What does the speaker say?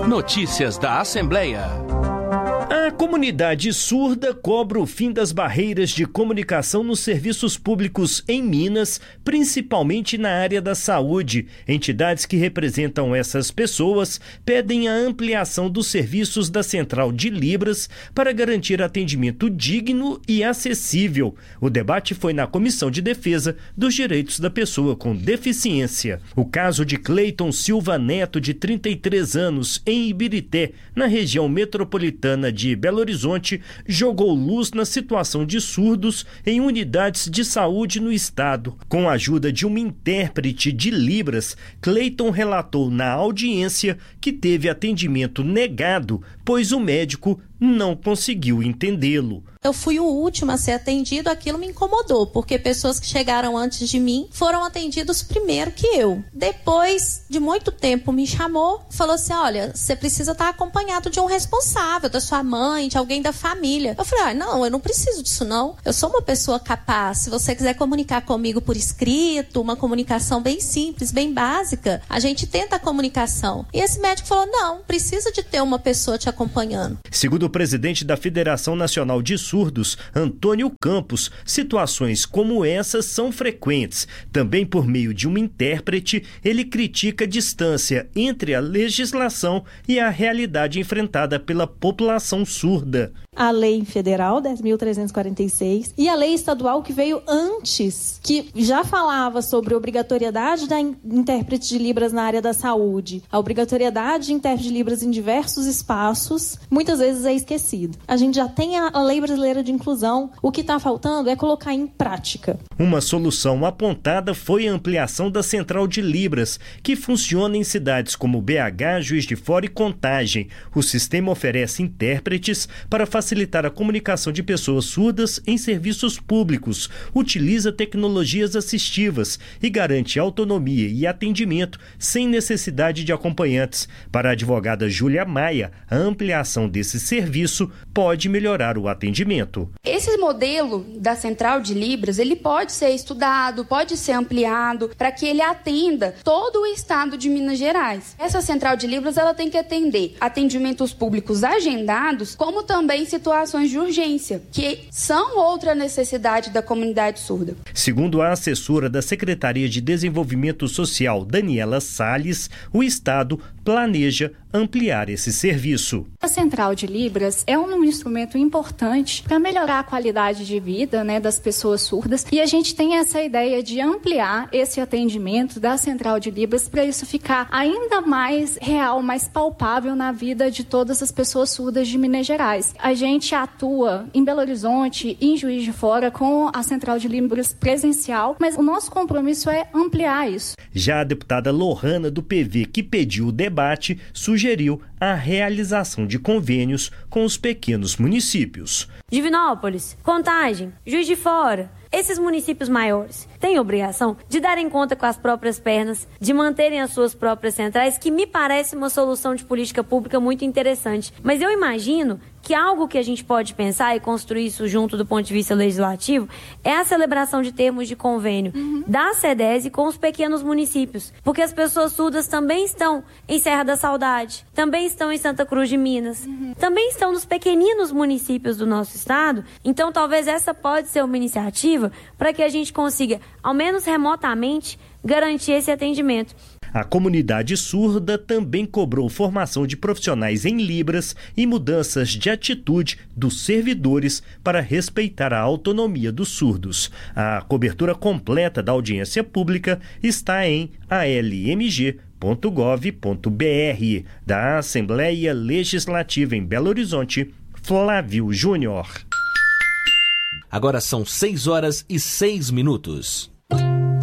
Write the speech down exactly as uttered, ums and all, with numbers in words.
Notícias da Assembleia. A comunidade surda cobra o fim das barreiras de comunicação nos serviços públicos em Minas, principalmente na área da saúde. Entidades que representam essas pessoas pedem a ampliação dos serviços da Central de Libras para garantir atendimento digno e acessível. O debate foi na Comissão de Defesa dos Direitos da Pessoa com Deficiência. O caso de Cleiton Silva Neto, de trinta e três anos, em Ibirité, na região metropolitana de Belo Horizonte, jogou luz na situação de surdos em unidades de saúde no estado. Com a ajuda de uma intérprete de Libras, Cleiton relatou na audiência que teve atendimento negado, pois o médico não conseguiu entendê-lo. Eu fui o último a ser atendido, aquilo me incomodou, porque pessoas que chegaram antes de mim foram atendidos primeiro que eu. Depois de muito tempo me chamou, falou assim, olha, você precisa estar acompanhado de um responsável, da sua mãe, de alguém da família. Eu falei, ah, não, eu não preciso disso não. Eu sou uma pessoa capaz. Se você quiser comunicar comigo por escrito, uma comunicação bem simples, bem básica, a gente tenta a comunicação. E esse médico falou, não, precisa de ter uma pessoa te acompanhando. Segundo o presidente da Federação Nacional de Surdos, Antônio Campos, situações como essas são frequentes. Também por meio de um intérprete, ele critica a distância entre a legislação e a realidade enfrentada pela população surda. A lei federal dez mil trezentos e quarenta e seis e a lei estadual que veio antes, que já falava sobre a obrigatoriedade da intérprete de Libras na área da saúde, a obrigatoriedade de intérprete de Libras em diversos espaços, muitas vezes é esquecido. A gente já tem a lei brasileira de inclusão, o que está faltando é colocar em prática. Uma solução apontada foi a ampliação da Central de Libras, que funciona em cidades como B H, Juiz de Fora e Contagem. O sistema oferece intérpretes para facilitar a comunicação de pessoas surdas em serviços públicos, utiliza tecnologias assistivas e garante autonomia e atendimento sem necessidade de acompanhantes. Para a advogada Júlia Maia, a ampliação desse serviço pode melhorar o atendimento. Esse modelo da Central de Libras, ele pode ser estudado, pode ser ampliado para que ele atenda todo o estado de Minas Gerais. Essa Central de Libras, ela tem que atender atendimentos públicos agendados, como também situações de urgência, que são outra necessidade da comunidade surda. Segundo a assessora da Secretaria de Desenvolvimento Social, Daniela Salles, o estado planeja ampliar esse serviço. A Central de Libras é um instrumento importante para melhorar a qualidade de vida, né, das pessoas surdas, e a gente tem essa ideia de ampliar esse atendimento da Central de Libras para isso ficar ainda mais real, mais palpável na vida de todas as pessoas surdas de Minas Gerais. A gente atua em Belo Horizonte e em Juiz de Fora com a Central de Libras presencial, mas o nosso compromisso é ampliar isso. Já a deputada Lohana, do P V, que pediu o debate, sugeriu a realização de convênios com os pequenos municípios. Divinópolis, Contagem, Juiz de Fora, esses municípios maiores têm obrigação de darem conta com as próprias pernas, de manterem as suas próprias centrais, que me parece uma solução de política pública muito interessante. Mas eu imagino que algo que a gente pode pensar e construir isso junto do ponto de vista legislativo é a celebração de termos de convênio uhum. da SEDESE com os pequenos municípios, porque as pessoas surdas também estão em Serra da Saudade, também estão em Santa Cruz de Minas, uhum. também estão nos pequeninos municípios do nosso estado. Então talvez essa pode ser uma iniciativa para que a gente consiga, ao menos remotamente, garantir esse atendimento. A comunidade surda também cobrou formação de profissionais em Libras e mudanças de atitude dos servidores para respeitar a autonomia dos surdos. A cobertura completa da audiência pública está em a l m g ponto gov ponto b r. Da Assembleia Legislativa em Belo Horizonte, Flávio Júnior. Agora são seis horas e seis minutos.